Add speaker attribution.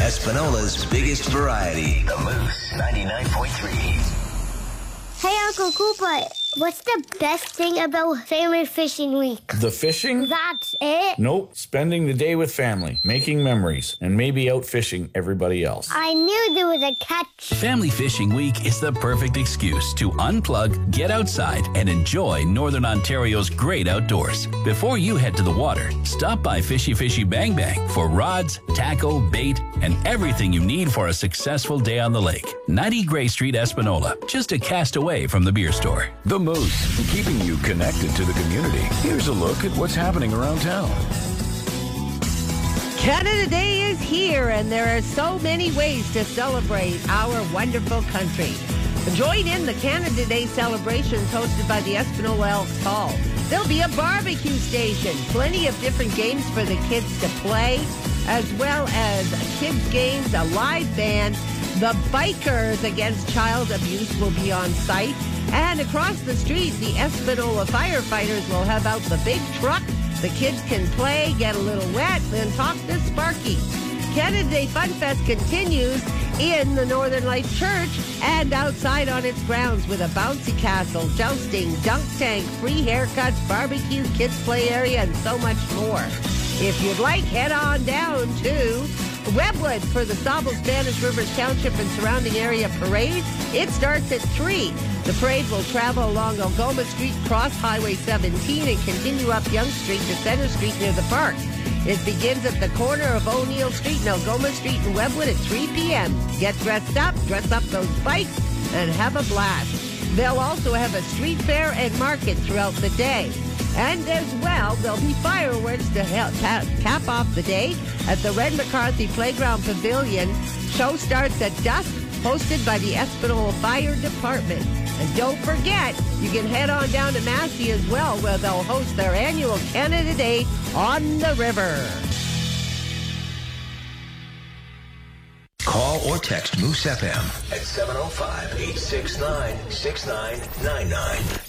Speaker 1: Espinola's biggest variety. The Moose 99.3.
Speaker 2: Hey, Uncle Cooper, what's the best thing about Family Fishing Week?
Speaker 3: The fishing?
Speaker 2: That's it?
Speaker 3: Nope. Spending the day with family, making memories, and maybe out fishing everybody else.
Speaker 2: I knew there was a catch.
Speaker 4: Family Fishing Week is the perfect excuse to unplug, get outside, and enjoy Northern Ontario's great outdoors. Before you head to the water, stop by Fishy Fishy Bang Bang for rods, tackle, bait, and everything you need for a successful day on the lake. 90 Gray Street, Espinola, just a cast away from the beer store.
Speaker 5: The Moose, keeping you connected to the community. Here's a look at what's happening around town.
Speaker 6: Canada Day is here, and there are so many ways to celebrate our wonderful country. Join in the Canada Day celebrations hosted by the Espinola Elks Hall. There'll be a barbecue station, plenty of different games for the kids to play, as well as kids' games, a live band. The Bikers Against Child Abuse will be on site. And across the street, the Espinola firefighters will have out the big truck. The kids can play, get a little wet, then talk to Sparky. Canada Day Fun Fest continues in the Northern Lights Church and outside on its grounds with a bouncy castle, jousting, dunk tank, free haircuts, barbecue, kids play area, and so much more. If you'd like, head on down to Webwood for the Stauble Spanish Rivers Township and surrounding area parade. It starts at 3. The parade will travel along Algoma Street, cross Highway 17, and continue up Yonge Street to Center Street near the park. It begins at the corner of O'Neill Street and Algoma Street in Webwood at 3 p.m. Get dress up those bikes, and have a blast. They'll also have a street fair and market throughout the day. And as well, there'll be fireworks to cap off the day at the Red McCarthy Playground Pavilion. Show starts at dusk, hosted by the Espinola Fire Department. And don't forget, you can head on down to Massey as well, where they'll host their annual Canada Day on the river.
Speaker 1: Call or text Moose FM at 705-869-6999.